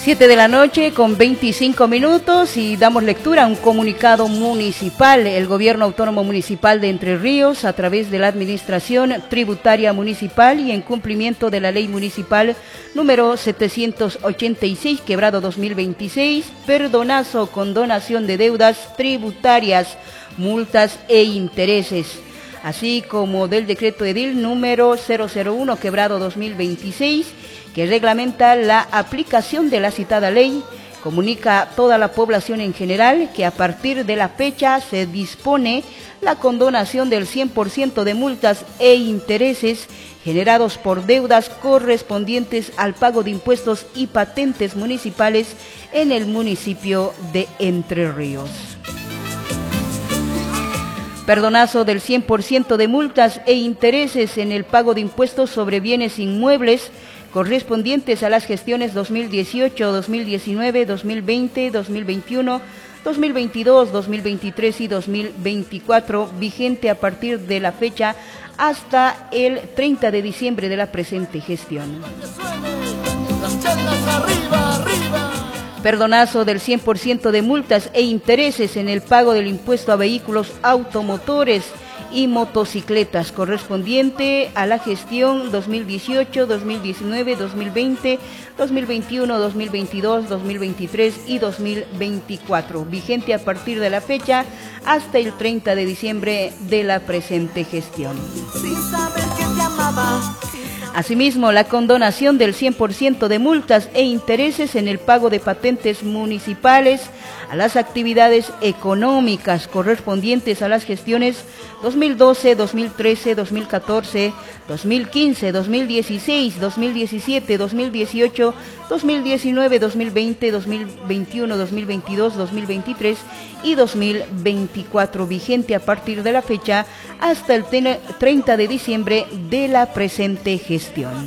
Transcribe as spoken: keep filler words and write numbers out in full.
Siete de la noche con veinticinco minutos y damos lectura a un comunicado municipal. El Gobierno Autónomo Municipal de Entre Ríos, a través de la Administración Tributaria Municipal y en cumplimiento de la Ley Municipal número setecientos ochenta y seis, quebrado dos mil veintiséis, perdonazo con donación de deudas tributarias, multas e intereses, así como del decreto edil número cero cero uno, quebrado dos mil veintiséis, que reglamenta la aplicación de la citada ley, comunica a toda la población en general que a partir de la fecha se dispone la condonación del cien por ciento de multas e intereses generados por deudas correspondientes al pago de impuestos y patentes municipales en el municipio de Entre Ríos. Perdonazo del cien por ciento de multas e intereses en el pago de impuestos sobre bienes inmuebles correspondientes a las gestiones dos mil dieciocho, dos mil diecinueve, dos mil veinte, dos mil veintiuno, dos mil veintidós, dos mil veintitrés y dos mil veinticuatro, vigente a partir de la fecha hasta el treinta de diciembre de la presente gestión. Perdonazo del cien por ciento de multas e intereses en el pago del impuesto a vehículos automotores y motocicletas correspondiente a la gestión dos mil dieciocho, dos mil diecinueve, dos mil veinte, dos mil veintiuno, dos mil veintidós, dos mil veintitrés y dos mil veinticuatro, vigente a partir de la fecha hasta el treinta de diciembre de la presente gestión. Sin saber que te amaba. Asimismo, la condonación del cien por ciento de multas e intereses en el pago de patentes municipales a las actividades económicas correspondientes a las gestiones dos mil doce, dos mil trece, dos mil catorce, dos mil quince, dos mil dieciséis, dos mil diecisiete, dos mil dieciocho, dos mil diecinueve, dos mil veinte, dos mil veintiuno, dos mil veintidós, dos mil veintitrés y dos mil veinticuatro, vigente a partir de la fecha hasta el treinta de diciembre de la presente gestión.